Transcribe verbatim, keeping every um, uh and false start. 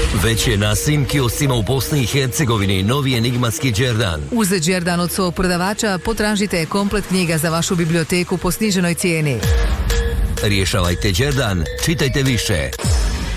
Već je na svim kioscima u Bosni i Hercegovini novi enigmatski Đerdan. Uz Đerdan od svog prodavača potražite komplet knjiga za vašu biblioteku po sniženoj cijeni. Rješavajte Đerdan, čitajte više.